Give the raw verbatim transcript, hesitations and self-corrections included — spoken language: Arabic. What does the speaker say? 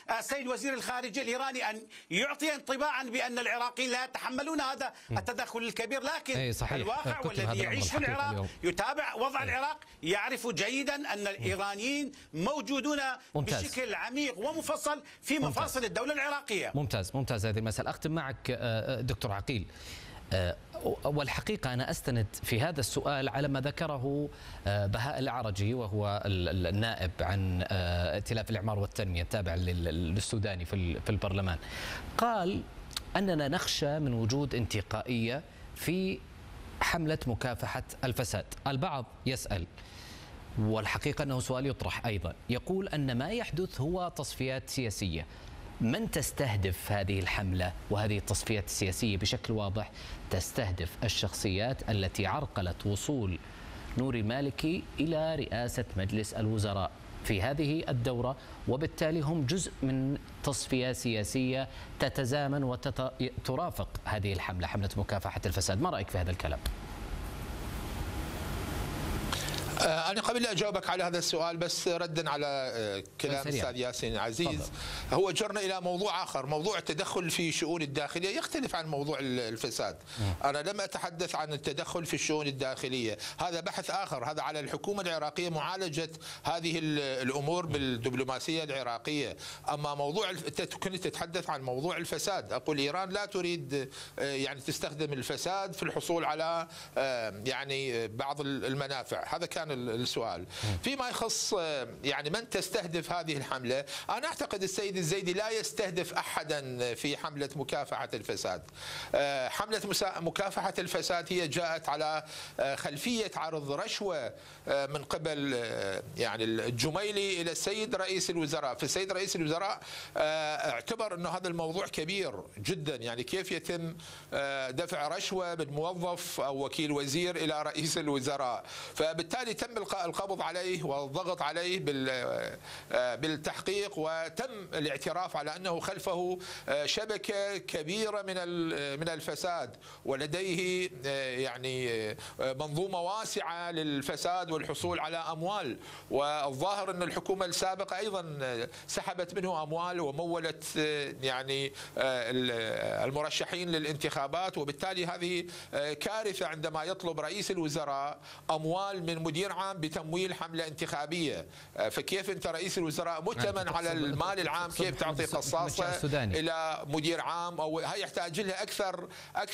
السيد وزير الخارجية الإيراني أن يعطي انطباعا بأن العراقيين لا يتحملون هذا التدخل الكبير، لكن الواقع والذي يعيش في العراق يتابع وضع العراق يعرف جيدا أن الإيرانيين موجودون ممتاز. بشكل عميق ومفصل في مفاصل ممتاز. الدولة العراقية. ممتاز ممتاز هذه المسألة. أختم معك دكتور عقيل، والحقيقة أنا أستند في هذا السؤال على ما ذكره بهاء العرجي، وهو النائب عن ائتلاف الإعمار والتنمية التابع للسوداني في البرلمان. قال أننا نخشى من وجود انتقائية في حملة مكافحة الفساد. البعض يسأل، والحقيقة أنه سؤال يطرح أيضا، يقول أن ما يحدث هو تصفيات سياسية. من تستهدف هذه الحملة وهذه التصفيات السياسية بشكل واضح؟ تستهدف الشخصيات التي عرقلت وصول نوري المالكي إلى رئاسة مجلس الوزراء في هذه الدورة، وبالتالي هم جزء من تصفية سياسية تتزامن وترافق هذه الحملة، حملة مكافحة الفساد. ما رأيك في هذا الكلام؟ أنا قبل لا أجاوبك على هذا السؤال، بس ردا على كلام الأستاذ ياسين عزيز، فضل. هو جرنا إلى موضوع آخر، موضوع التدخل في شؤون الداخلية يختلف عن موضوع الفساد. م. أنا لم أتحدث عن التدخل في الشؤون الداخلية، هذا بحث آخر، هذا على الحكومة العراقية معالجة هذه الأمور بالدبلوماسية العراقية. أما موضوع كنت تتحدث عن موضوع الفساد، أقول إيران لا تريد يعني تستخدم الفساد في الحصول على يعني بعض المنافع. هذا كان السؤال. فيما يخص يعني من تستهدف هذه الحملة، أنا أعتقد السيد الزيدي لا يستهدف أحدا في حملة مكافحة الفساد. حملة مكافحة الفساد هي جاءت على خلفية عرض رشوة من قبل يعني الجميلي إلى السيد رئيس الوزراء. فالسيد رئيس الوزراء اعتبر أنه هذا الموضوع كبير جدا، يعني كيف يتم دفع رشوة من موظف أو وكيل وزير إلى رئيس الوزراء. فبالتالي تم القبض عليه والضغط عليه بالتحقيق، وتم الاعتراف على أنه خلفه شبكة كبيرة من من الفساد، ولديه يعني منظومة واسعة للفساد والحصول على أموال. والظاهر أن الحكومة السابقة أيضا سحبت منه أموال ومولت يعني المرشحين للانتخابات، وبالتالي هذه كارثة عندما يطلب رئيس الوزراء أموال من مدير عام بتمويل حملة انتخابية. فكيف أنت رئيس الوزراء مؤتمن على المال العام، كيف تعطي قصاصة إلى مدير عام؟ أو هي يحتاج لها أكثر